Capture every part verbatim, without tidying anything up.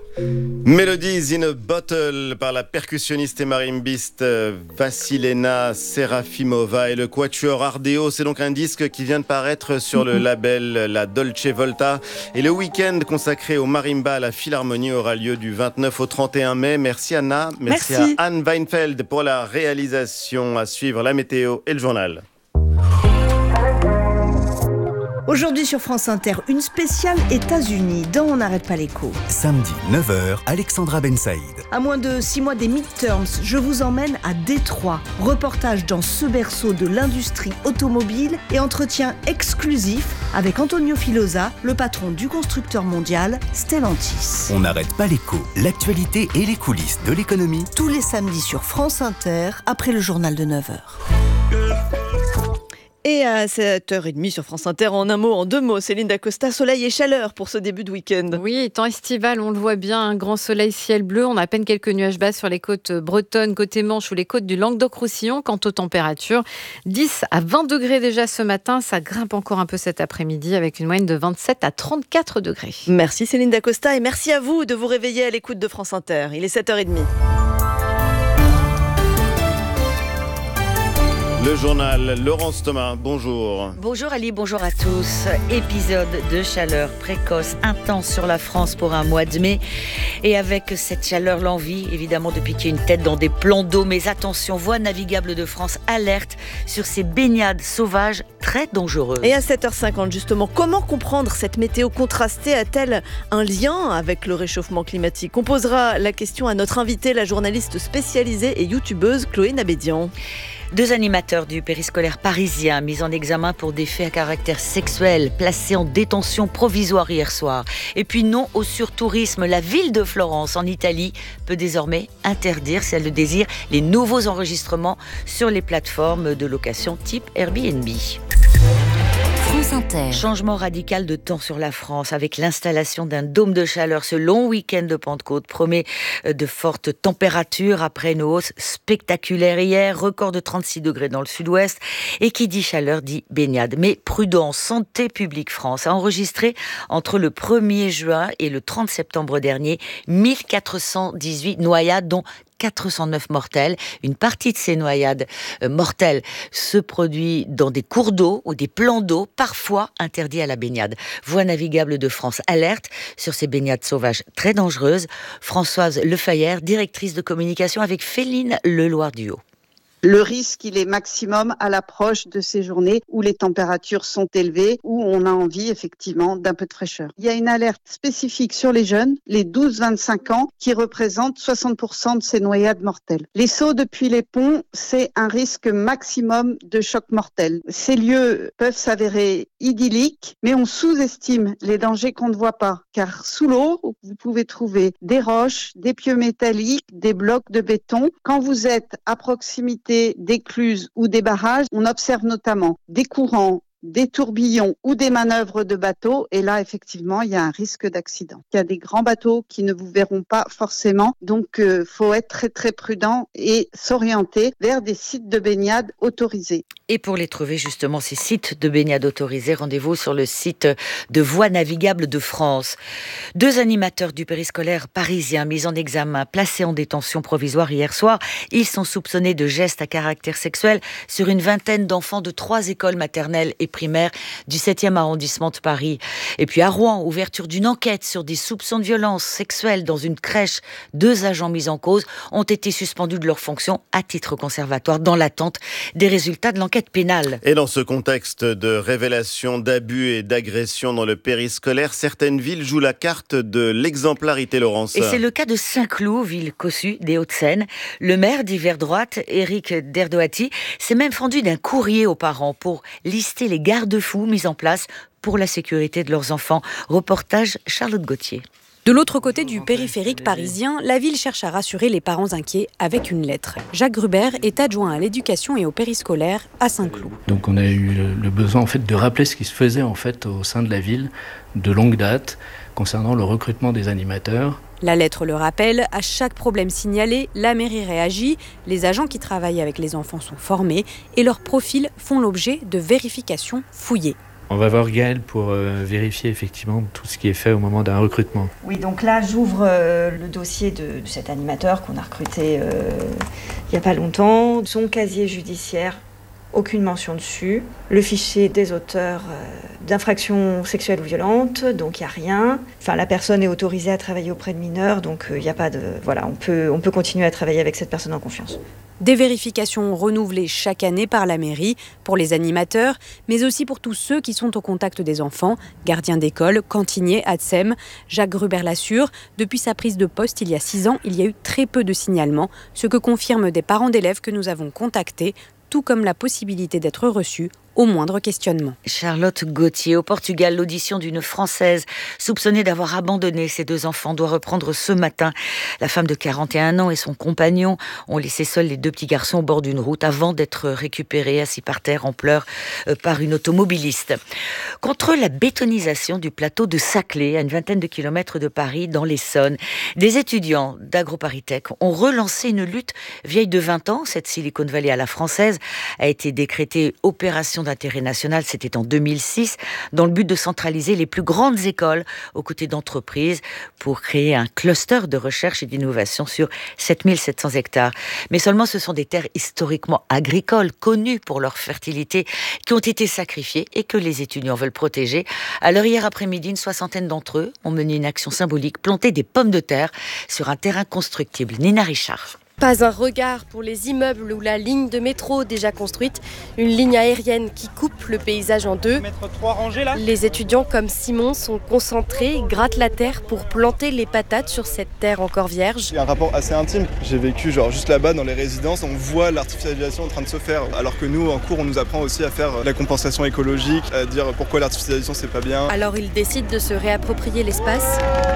Melodies in a Bottle par la percussionniste et marimbiste Vassilena Serafimova et le quatuor Ardeo. C'est donc un disque qui vient de paraître sur le label La Dolce Volta. Et le week-end consacré au marimba à la Philharmonie aura lieu du vingt-neuf au trente et un mai. Merci Anna. Merci, Merci. à Anne Weinfeld pour la réalisation. À suivre la météo et le journal. Aujourd'hui sur France Inter, une spéciale États-Unis dans On n'arrête pas l'écho. Samedi neuf heures, Alexandra Ben Saïd. À moins de six mois des midterms, je vous emmène à Détroit. Reportage dans ce berceau de l'industrie automobile et entretien exclusif avec Antonio Filosa, le patron du constructeur mondial Stellantis. On n'arrête pas l'écho, l'actualité et les coulisses de l'économie. Tous les samedis sur France Inter, après le journal de neuf heures. Et à sept heures trente sur France Inter, en un mot, en deux mots, Céline Dacosta, soleil et chaleur pour ce début de week-end. Oui, temps estival, on le voit bien, un grand soleil, ciel bleu. On a à peine quelques nuages bas sur les côtes bretonnes, côté Manche ou les côtes du Languedoc-Roussillon. Quant aux températures, dix à vingt degrés déjà ce matin. Ça grimpe encore un peu cet après-midi avec une moyenne de vingt-sept à trente-quatre degrés. Merci Céline Dacosta et merci à vous de vous réveiller à l'écoute de France Inter. Il est sept heures trente. Le journal, Laurence Thomas, bonjour. Bonjour Ali, bonjour à tous. Épisode de chaleur précoce, intense sur la France pour un mois de mai. Et avec cette chaleur, l'envie évidemment de piquer une tête dans des plans d'eau. Mais attention, Voies navigables de France alerte sur ces baignades sauvages très dangereuses. Et à sept heures cinquante justement, comment comprendre cette météo contrastée? A-t-elle un lien avec le réchauffement climatique? On posera la question à notre invitée, la journaliste spécialisée et youtubeuse Chloé Nabédian. Deux animateurs du périscolaire parisien mis en examen pour des faits à caractère sexuel, placés en détention provisoire hier soir. Et puis non au surtourisme, la ville de Florence en Italie peut désormais interdire, si elle le désire, les nouveaux enregistrements sur les plateformes de location type Airbnb. France Inter. Changement radical de temps sur la France avec l'installation d'un dôme de chaleur. Ce long week-end de Pentecôte promet de fortes températures après une hausse spectaculaire hier. Record de trente-six degrés dans le sud-ouest. Et qui dit chaleur dit baignade. Mais prudence, Santé publique France a enregistré entre le premier juin et le trente septembre dernier mille quatre cent dix-huit noyades, dont quatre cent neuf mortels. Une partie de ces noyades euh, mortelles se produit dans des cours d'eau ou des plans d'eau, parfois interdits à la baignade. Voies navigables de France alerte sur ces baignades sauvages très dangereuses. Françoise Lefayère, directrice de communication avec Féline Leloir-Duhaut. Le risque, il est maximum à l'approche de ces journées où les températures sont élevées, où on a envie effectivement d'un peu de fraîcheur. Il y a une alerte spécifique sur les jeunes, les douze vingt-cinq ans, qui représentent soixante pour cent de ces noyades mortelles. Les sauts depuis les ponts, c'est un risque maximum de choc mortel. Ces lieux peuvent s'avérer idylliques, mais on sous-estime les dangers qu'on ne voit pas. Car sous l'eau, vous pouvez trouver des roches, des pieux métalliques, des blocs de béton. Quand vous êtes à proximité d'écluses ou des barrages, on observe notamment des courants, des tourbillons ou des manœuvres de bateaux. Et là, effectivement, il y a un risque d'accident. Il y a des grands bateaux qui ne vous verront pas forcément. Donc, il euh, faut être très, très prudent et s'orienter vers des sites de baignade autorisés. Et pour les trouver, justement, ces sites de baignade autorisés, rendez-vous sur le site de Voies navigables de France. Deux animateurs du périscolaire parisien mis en examen, placés en détention provisoire hier soir. Ils sont soupçonnés de gestes à caractère sexuel sur une vingtaine d'enfants de trois écoles maternelles et primaires du septième arrondissement de Paris. Et puis à Rouen, ouverture d'une enquête sur des soupçons de violence sexuelle dans une crèche. Deux agents mis en cause ont été suspendus de leurs fonctions à titre conservatoire dans l'attente des résultats de l'enquête pénale. Et dans ce contexte de révélation d'abus et d'agressions dans le périscolaire, certaines villes jouent la carte de l'exemplarité, Laurence. Et c'est le cas de Saint-Cloud, ville cossue des Hauts-de-Seine. Le maire d'hiver droite, Éric Derdoati, s'est même fendu d'un courrier aux parents pour lister les garde-fous mis en place pour la sécurité de leurs enfants. Reportage Charlotte Gauthier. De l'autre côté du périphérique parisien, la ville cherche à rassurer les parents inquiets avec une lettre. Jacques Gruber est adjoint à l'éducation et au périscolaire à Saint-Cloud. Donc on a eu le, le besoin en fait, de rappeler ce qui se faisait en fait, au sein de la ville de longue date concernant le recrutement des animateurs. La lettre le rappelle, à chaque problème signalé, la mairie réagit, les agents qui travaillent avec les enfants sont formés et leurs profils font l'objet de vérifications fouillées. On va voir Gaël pour euh, vérifier effectivement tout ce qui est fait au moment d'un recrutement. Oui, donc là, j'ouvre euh, le dossier de, de cet animateur qu'on a recruté euh, il n'y a pas longtemps. Son casier judiciaire, aucune mention dessus. Le fichier des auteurs euh, d'infractions sexuelles ou violentes, donc il n'y a rien. Enfin, la personne est autorisée à travailler auprès de mineurs, donc il euh, n'y a pas de... Voilà, on peut, on peut continuer à travailler avec cette personne en confiance. Des vérifications renouvelées chaque année par la mairie pour les animateurs, mais aussi pour tous ceux qui sont au contact des enfants, gardiens d'école, cantiniers, A T S E M. Jacques Gruber l'assure, depuis sa prise de poste il y a six ans, il y a eu très peu de signalements, ce que confirment des parents d'élèves que nous avons contactés, tout comme la possibilité d'être reçus au moindre questionnement. Charlotte Gauthier, au Portugal, l'audition d'une Française soupçonnée d'avoir abandonné ses deux enfants doit reprendre ce matin. La femme de quarante et un ans et son compagnon ont laissé seuls les deux petits garçons au bord d'une route avant d'être récupérés assis par terre en pleurs par une automobiliste. Contre la bétonisation du plateau de Saclay, à une vingtaine de kilomètres de Paris, dans l'Essonne, des étudiants d'AgroParisTech ont relancé une lutte vieille de vingt ans. Cette Silicon Valley à la française a été décrétée opération d'intérêt national, c'était en deux mille six, dans le but de centraliser les plus grandes écoles aux côtés d'entreprises pour créer un cluster de recherche et d'innovation sur sept mille sept cents hectares. Mais seulement ce sont des terres historiquement agricoles, connues pour leur fertilité, qui ont été sacrifiées et que les étudiants veulent protéger. Alors hier après-midi, une soixantaine d'entre eux ont mené une action symbolique, planter des pommes de terre sur un terrain constructible. Nina Richard. Pas un regard pour les immeubles ou la ligne de métro déjà construite, une ligne aérienne qui coupe le paysage en deux. Trois rangées, là. Les étudiants comme Simon sont concentrés, grattent la terre pour planter les patates sur cette terre encore vierge. Il y a un rapport assez intime. J'ai vécu genre juste là-bas dans les résidences, on voit l'artificialisation en train de se faire, alors que nous en cours on nous apprend aussi à faire la compensation écologique, à dire pourquoi l'artificialisation c'est pas bien. Alors il décide de se réapproprier l'espace.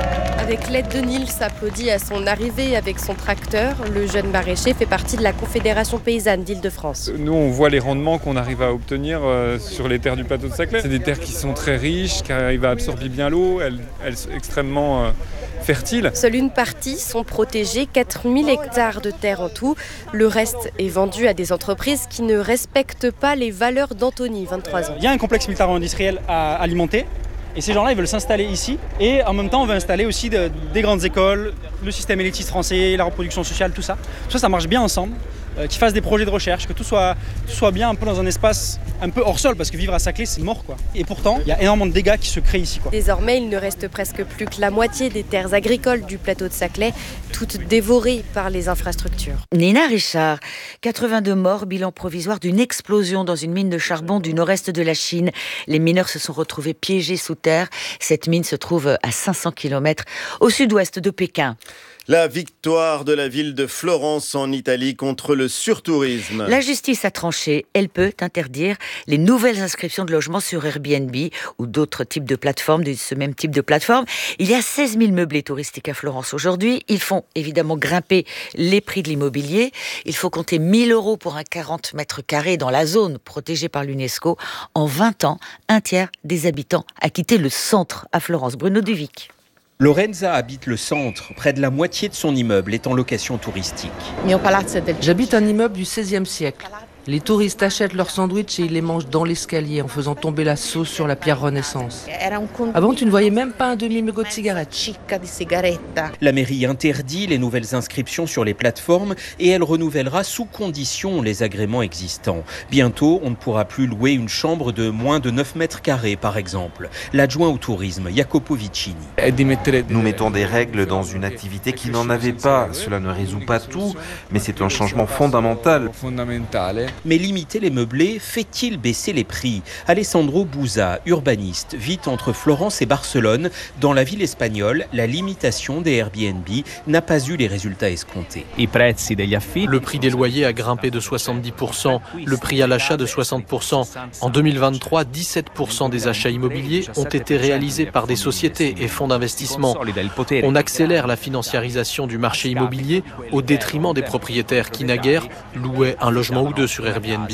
Avec l'aide de Nils, s'applaudit à son arrivée avec son tracteur. Le jeune maraîcher fait partie de la Confédération paysanne d'Île-de-France. Nous, on voit les rendements qu'on arrive à obtenir euh, sur les terres du plateau de Saclay. C'est des terres qui sont très riches, qui arrivent à absorber bien l'eau, elles, elles sont extrêmement euh, fertiles. Seule une partie sont protégées, quatre mille hectares de terre en tout. Le reste est vendu à des entreprises qui ne respectent pas les valeurs d'Anthony, vingt-trois ans. Il y a un complexe militaro-industriel à alimenter. Et ces gens-là, ils veulent s'installer ici. Et en même temps, on veut installer aussi de, des grandes écoles, le système élitiste français, la reproduction sociale, tout ça. Tout ça, ça marche bien ensemble. Euh, qu'ils fassent des projets de recherche, que tout soit, tout soit bien un peu dans un espace un peu hors sol, parce que vivre à Saclay, c'est mort, quoi. Et pourtant, il y a énormément de dégâts qui se créent ici, quoi. Désormais, il ne reste presque plus que la moitié des terres agricoles du plateau de Saclay, toutes dévorées par les infrastructures. Nina Richard, quatre-vingt-deux morts, bilan provisoire d'une explosion dans une mine de charbon du nord-est de la Chine. Les mineurs se sont retrouvés piégés sous terre. Cette mine se trouve à cinq cents kilomètres au sud-ouest de Pékin. La victoire de la ville de Florence en Italie contre le surtourisme. La justice a tranché. Elle peut interdire les nouvelles inscriptions de logements sur Airbnb ou d'autres types de plateformes, de ce même type de plateforme. Il y a seize mille meublés touristiques à Florence aujourd'hui. Ils font évidemment grimper les prix de l'immobilier. Il faut compter mille euros pour un quarante mètres carrés dans la zone protégée par l'UNESCO. En vingt ans, un tiers des habitants a quitté le centre à Florence. Bruno Duvic. Lorenza habite le centre. Près de la moitié de son immeuble est en location touristique. J'habite un immeuble du seizième siècle. Les touristes achètent leurs sandwichs et ils les mangent dans l'escalier en faisant tomber la sauce sur la pierre Renaissance. Avant, tu ne voyais même pas un demi-mégot de cigarette. La mairie interdit les nouvelles inscriptions sur les plateformes et elle renouvellera sous condition les agréments existants. Bientôt, on ne pourra plus louer une chambre de moins de neuf mètres carrés, par exemple. L'adjoint au tourisme, Jacopo Vicini. Nous mettons des règles dans une activité qui n'en avait pas. Cela ne résout pas tout, mais c'est un changement fondamental. Mais limiter les meublés fait-il baisser les prix ? Alessandro Bouza, urbaniste, vit entre Florence et Barcelone. Dans la ville espagnole, la limitation des Airbnb n'a pas eu les résultats escomptés. Le prix des loyers a grimpé de soixante-dix pour cent, le prix à l'achat de soixante pour cent. En deux mille vingt-trois, dix-sept pour cent des achats immobiliers ont été réalisés par des sociétés et fonds d'investissement. On accélère la financiarisation du marché immobilier au détriment des propriétaires qui naguère louaient un logement ou deux sur Airbnb.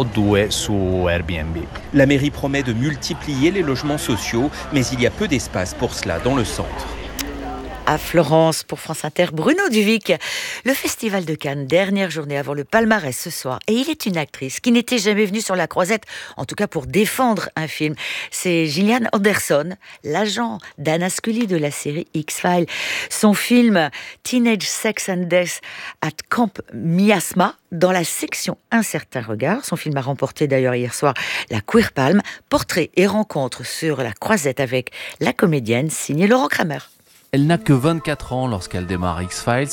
La mairie promet de multiplier les logements sociaux, mais il y a peu d'espace pour cela dans le centre. à Florence pour France Inter. Bruno Duvic, le Festival de Cannes, dernière journée avant le palmarès ce soir. Et il est une actrice qui n'était jamais venue sur la croisette, en tout cas pour défendre un film. C'est Gillian Anderson, l'agent d'Anna Scully de la série X-Files. Son film Teenage Sex and Death at Camp Miasma, dans la section Un certain regard. Son film a remporté d'ailleurs hier soir la Queer Palm. Portrait et rencontre sur la croisette avec la comédienne signée Laurent Kramer. Elle n'a que vingt-quatre ans lorsqu'elle démarre X-Files.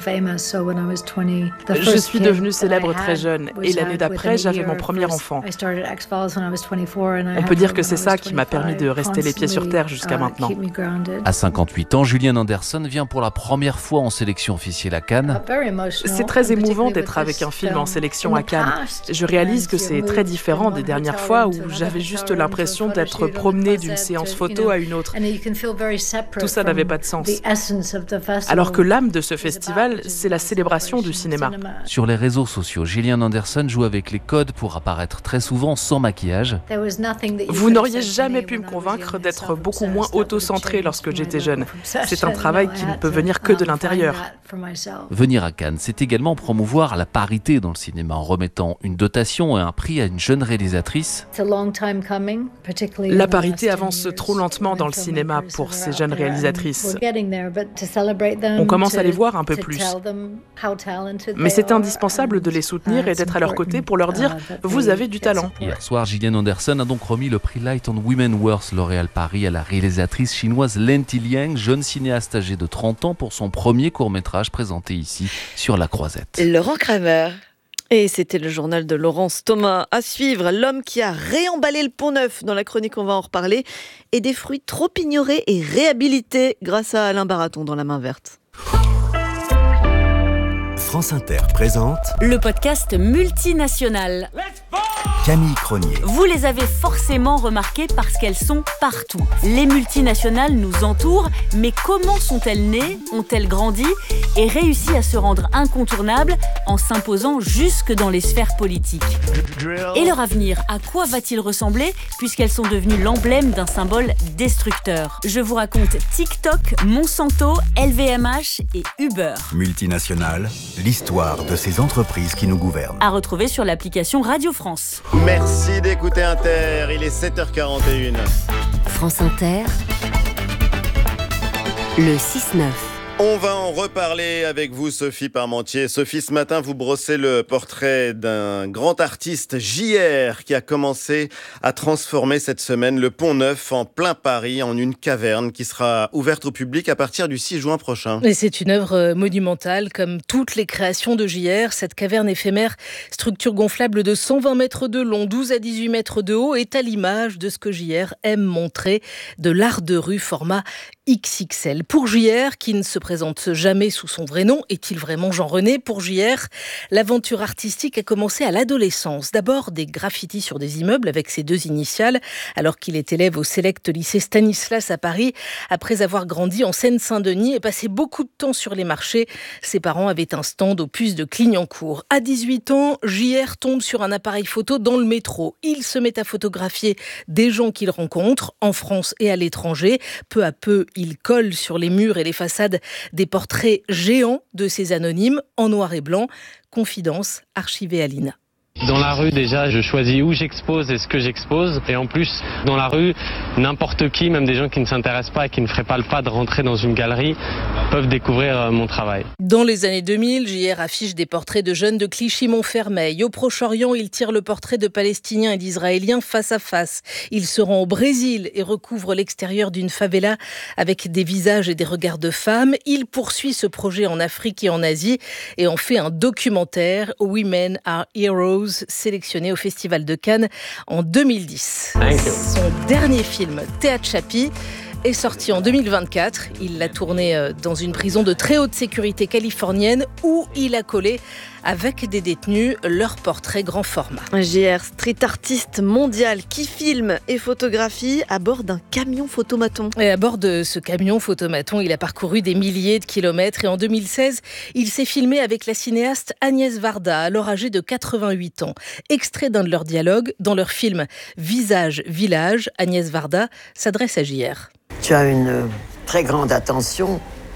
Je suis devenue célèbre très jeune et l'année d'après, j'avais mon premier enfant. On peut dire que c'est ça qui m'a permis de rester les pieds sur terre jusqu'à maintenant. À cinquante-huit ans, Gillian Anderson vient pour la première fois en sélection officielle à Cannes. C'est très émouvant d'être avec un film en sélection à Cannes. Je réalise que c'est très différent des dernières fois où j'avais juste l'impression d'être promenée d'une séance photo à une autre. Tout ça n'avait pas de sens. Alors que l'âme de ce festival, c'est la célébration du cinéma. Sur les réseaux sociaux, Gillian Anderson joue avec les codes pour apparaître très souvent sans maquillage. Vous n'auriez jamais pu me convaincre d'être beaucoup moins auto-centré lorsque j'étais jeune. C'est un travail qui ne peut venir que de l'intérieur. Venir à Cannes, c'est également promouvoir la parité dans le cinéma en remettant une dotation et un prix à une jeune réalisatrice. La parité avance trop lentement dans le cinéma pour ces jeunes réalisatrices. On commence à les voir un peu plus. Mais c'est indispensable de les soutenir et d'être à leur côté pour leur dire « vous avez du talent ». Hier soir, Gillian Anderson a donc remis le prix Light on Women Worth L'Oréal Paris à la réalisatrice chinoise Lenti Liang, jeune cinéaste âgée de trente ans pour son premier court-métrage présenté ici sur la Croisette. Laurent Kramer. Et c'était le journal de Laurence Thomas. À suivre, l'homme qui a réemballé le Pont Neuf, dans la chronique on va en reparler, et des fruits trop ignorés et réhabilités grâce à Alain Baraton dans La Main Verte. France Inter présente le podcast multinational. Camille Cronier. Vous les avez forcément remarquées parce qu'elles sont partout. Les multinationales nous entourent, mais comment sont-elles nées, ont-elles grandi et réussi à se rendre incontournables en s'imposant jusque dans les sphères politiques? Et leur avenir, à quoi va-t-il ressembler puisqu'elles sont devenues l'emblème d'un symbole destructeur? Je vous raconte TikTok, Monsanto, L V M H et Uber. Multinationales, l'histoire de ces entreprises qui nous gouvernent. À retrouver sur l'application Radio France. Merci d'écouter Inter, il est sept heures quarante et une. France Inter, le six neuf. On va en reparler avec vous, Sophie Parmentier. Sophie, ce matin, vous brossez le portrait d'un grand artiste, J R, qui a commencé à transformer cette semaine le Pont Neuf en plein Paris en une caverne qui sera ouverte au public à partir du six juin prochain. Et c'est une œuvre monumentale, comme toutes les créations de J R. Cette caverne éphémère, structure gonflable de cent vingt mètres de long, douze à dix-huit mètres de haut, est à l'image de ce que J R aime montrer, de l'art de rue format X X L. Pour J R, qui ne se présente jamais sous son vrai nom, est-il vraiment Jean René? Pour J R, l'aventure artistique a commencé à l'adolescence. D'abord des graffitis sur des immeubles avec ses deux initiales, alors qu'il est élève au Select lycée Stanislas à Paris. Après avoir grandi en Seine-Saint-Denis et passé beaucoup de temps sur les marchés, ses parents avaient un stand au puces de Clignancourt. À dix-huit ans, J R tombe sur un appareil photo dans le métro. Il se met à photographier des gens qu'il rencontre, en France et à l'étranger. Peu à peu, il colle sur les murs et les façades des portraits géants de ces anonymes en noir et blanc. Confidence archivée à l'I N A. Dans la rue, déjà, je choisis où j'expose et ce que j'expose. Et en plus, dans la rue, n'importe qui, même des gens qui ne s'intéressent pas et qui ne feraient pas le pas de rentrer dans une galerie, peuvent découvrir mon travail. Dans les années deux mille, J R affiche des portraits de jeunes de Clichy-Montfermeil. Au Proche-Orient, il tire le portrait de Palestiniens et d'Israéliens face à face. Il se rend au Brésil et recouvre l'extérieur d'une favela avec des visages et des regards de femmes. Il poursuit ce projet en Afrique et en Asie et en fait un documentaire, Women Are Heroes, sélectionné au Festival de Cannes en deux mille dix. Son dernier film, Tehachapi, est sorti en deux mille vingt-quatre. Il l'a tourné dans une prison de très haute sécurité californienne où il a collé avec des détenus leur portrait grand format. J R, street artiste mondial qui filme et photographie à bord d'un camion photomaton. Et à bord de ce camion photomaton, il a parcouru des milliers de kilomètres et en deux mille seize, il s'est filmé avec la cinéaste Agnès Varda, alors âgée de quatre-vingt-huit ans. Extrait d'un de leurs dialogues, dans leur film Visage Village, Agnès Varda s'adresse à J R. Tu as une très grande attention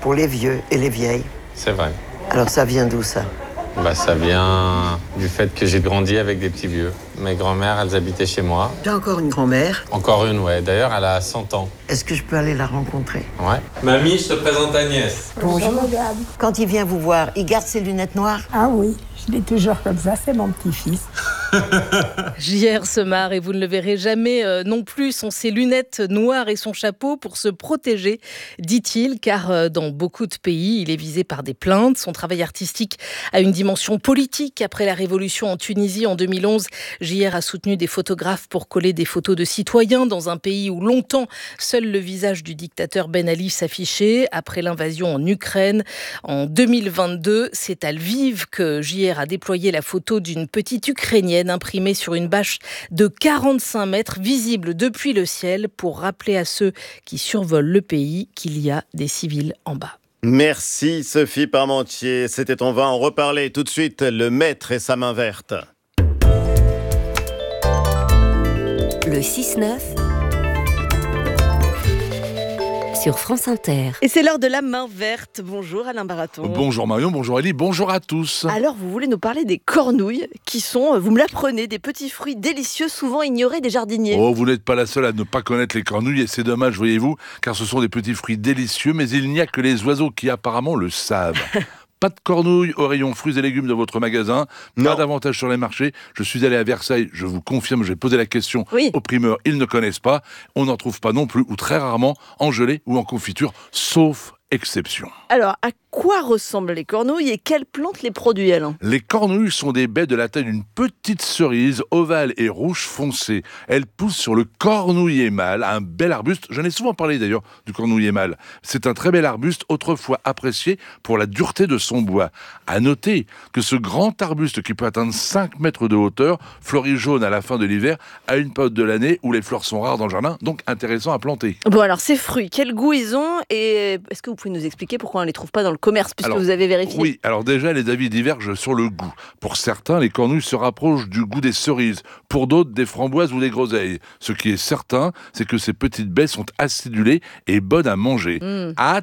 pour les vieux et les vieilles. C'est vrai. Alors ça vient d'où ça ? Bah, ça vient du fait que j'ai grandi avec des petits vieux. Mes grand-mères, elles habitaient chez moi. T'as encore une grand-mère ? Encore une, ouais. D'ailleurs, elle a cent ans. Est-ce que je peux aller la rencontrer ? Ouais. Mamie, je te présente Agnès. Bonjour. Quand il vient vous voir, il garde ses lunettes noires ? Ah oui, je l'ai toujours comme ça, c'est mon petit-fils. J R se marre et vous ne le verrez jamais euh, non plus, sont ses lunettes noires et son chapeau pour se protéger, dit-il, car euh, dans beaucoup de pays, il est visé par des plaintes. Son travail artistique a une dimension politique. Après la révolution en Tunisie en deux mille onze, J R a soutenu des photographes pour coller des photos de citoyens dans un pays où longtemps seul le visage du dictateur Ben Ali s'affichait. Après l'invasion en Ukraine en deux mille vingt-deux, c'est à Lviv que J R a déployé la photo d'une petite Ukrainienne imprimée sur une bâche de quarante-cinq mètres, visible depuis le ciel, pour rappeler à ceux qui survolent le pays qu'il y a des civils en bas. Merci Sophie Parmentier. C'était On va en reparler tout de suite. Le maître et sa main verte. Le six neuf sur France Inter. Et c'est l'heure de la main verte. Bonjour Alain Baraton. Bonjour Marion, bonjour Elie, bonjour à tous. Alors vous voulez nous parler des cornouilles qui sont, vous me l'apprenez, des petits fruits délicieux souvent ignorés des jardiniers. Oh, vous n'êtes pas la seule à ne pas connaître les cornouilles et c'est dommage, voyez-vous, car ce sont des petits fruits délicieux, mais il n'y a que les oiseaux qui apparemment le savent. Pas de cornouilles au rayon fruits et légumes de votre magasin, non. Pas davantage sur les marchés. Je suis allé à Versailles, je vous confirme, j'ai posé la question oui. aux primeurs, ils ne connaissent pas. On n'en trouve pas non plus, ou très rarement, en gelée ou en confiture, sauf exception. Alors, à quoi ressemblent les cornouilles et quelles plantes les produit, Alain ? Les cornouilles sont des baies de la taille d'une petite cerise, ovale et rouge foncé. Elles poussent sur le cornouiller mâle, un bel arbuste. J'en ai souvent parlé d'ailleurs du cornouiller mâle. C'est un très bel arbuste, autrefois apprécié pour la dureté de son bois. À noter que ce grand arbuste qui peut atteindre cinq mètres de hauteur fleurit jaune à la fin de l'hiver, à une période de l'année où les fleurs sont rares dans le jardin, donc intéressant à planter. Bon alors, ces fruits, quel goût ils ont et est-ce que vous pouvez nous expliquer pourquoi on ne les trouve pas dans le commerce, puisque alors, vous avez vérifié ? Oui, alors déjà, les avis divergent sur le goût. Pour certains, les cornouilles se rapprochent du goût des cerises. Pour d'autres, des framboises ou des groseilles. Ce qui est certain, c'est que ces petites baies sont acidulées et bonnes à manger. Mmh.